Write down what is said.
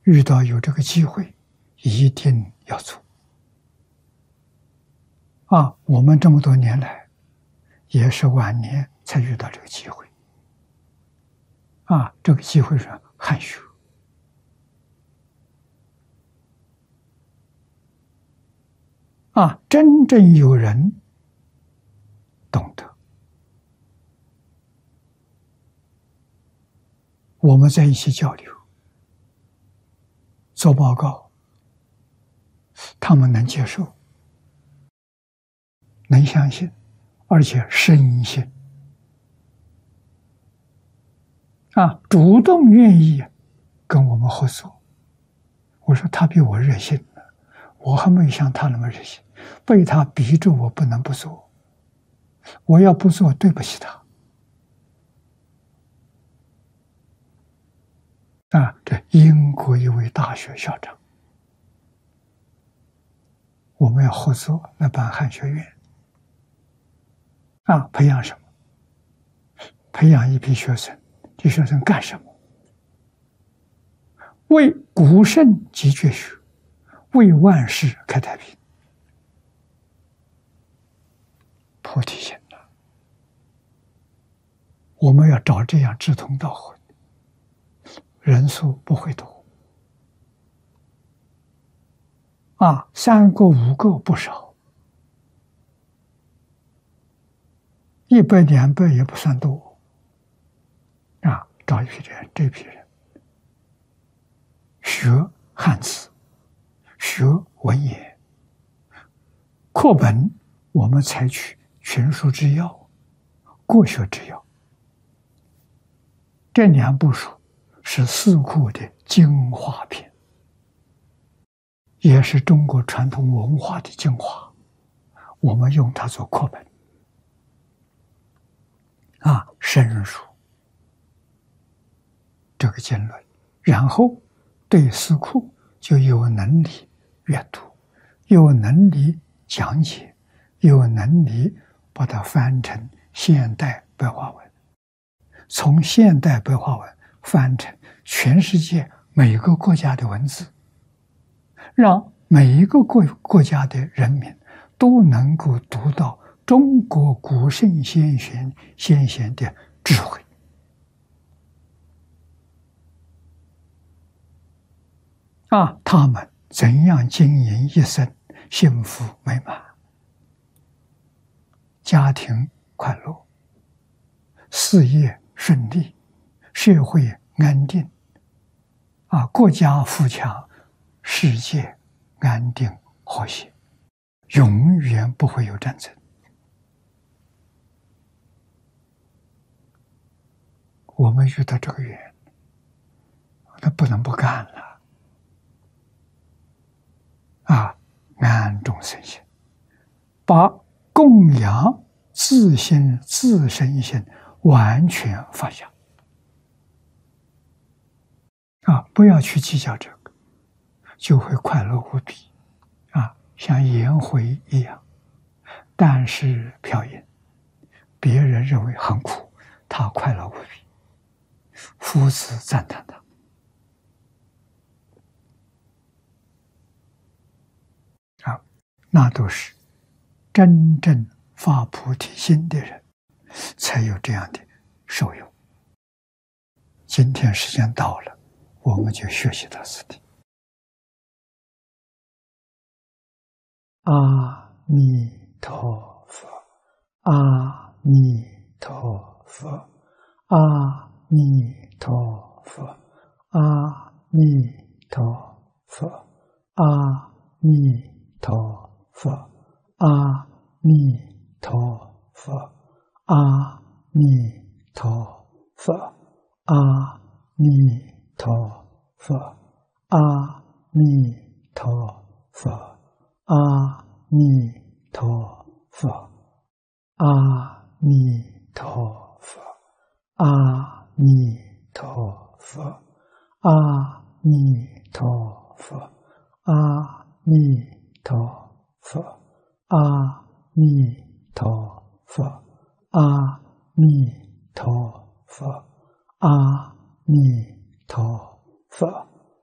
遇到有这个机会，一定要做。我们这么多年来，也是晚年才遇到这个机会。这个机会是汉学。真正有人懂得，我们在一起交流、做报告，他们能接受、能相信，而且深信，主动愿意跟我们合作。我说他比我热心呢，我还没有像他那么热心，被他逼着我不能不做，我要不做对不起他。这英国一位大学校长，我们要合作来办汉学院。培养什么？培养一批学生，这学生干什么？为古圣继绝学，为万世开太平。菩提心了，我们要找这样志同道合，人数不会多。3个5个不少，100、200也不算多。找一批人，这批人学汉字，学文言，课本我们采取群书之要、国学之要。这2部书是四库的精华篇，也是中国传统文化的精华，我们用它做课本。深入这个经论，然后对四库就有能力阅读，有能力讲解，有能力把它翻成现代白话文，从现代白话文翻成全世界每个国家的文字，让每一个国家的人民都能够读到中国古圣先贤的智慧。他们怎样经营一生幸福美满，家庭快乐，事业顺利，社会安定，国家富强，世界安定和谐，永远不会有战争。我们遇到这个缘，那不能不干了。安众生心，把供养自心自身心完全放下。不要去计较这个，就会快乐无比。像颜回一样，但是飘饮，别人认为很苦，他快乐无比，夫子赞叹他。那都是真正发菩提心的人才有这样的受用。今天时间到了，我们就学习到此地。阿弥陀佛，阿弥陀佛，阿弥陀佛，阿弥陀佛，阿弥陀佛，阿弥陀佛，阿弥陀佛，阿弥陀佛，阿弥陀佛，阿弥陀佛，阿弥陀佛，阿弥陀佛，阿弥陀佛，阿弥陀佛，阿弥陀佛，阿弥陀佛，阿弥陀佛。